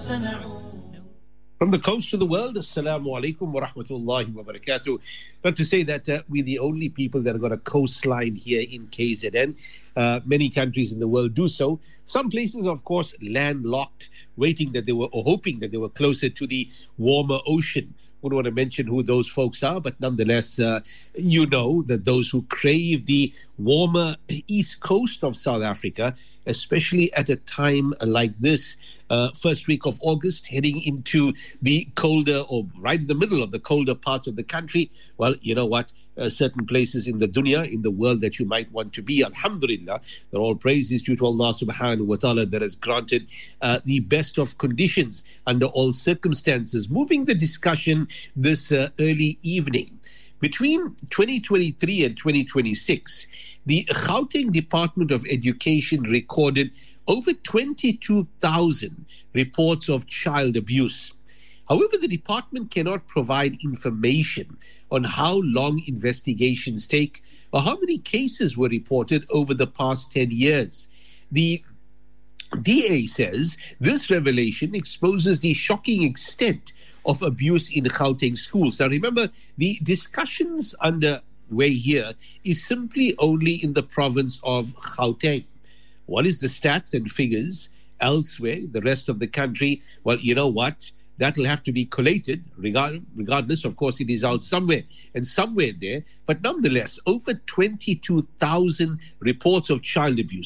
From the coast of the world, Assalamu alaikum wa rahmatullahi wa barakatuh. But to say that we're the only people that have got a coastline here in KZN. Many countries in the world do so. Some places, of course, landlocked, waiting that they were, or hoping that they were closer to the warmer ocean. Wouldn't want to mention who those folks are, but nonetheless, you know that those who crave the warmer east coast of South Africa, especially at a time like this, first week of August, heading into the colder, or right in the middle of the colder parts of the country. Well, you know what? Certain places in the dunya, in the world that you might want to be, alhamdulillah, that all praise is due to Allah subhanahu wa ta'ala that has granted the best of conditions under all circumstances. Moving the discussion this early evening. Between 2023 and 2026, the Gauteng Department of Education recorded over 22,000 reports of child abuse. However, the department cannot provide information on how long investigations take or how many cases were reported over the past 10 years. The DA says this revelation exposes the shocking extent of abuse in Gauteng schools. Now, remember, the discussions underway here is simply only in the province of Gauteng. What is the stats and figures elsewhere, the rest of the country? Well, you know what? That'll have to be collated, regardless, of course, it is out somewhere and somewhere there. But nonetheless, over 22,000 reports of child abuse.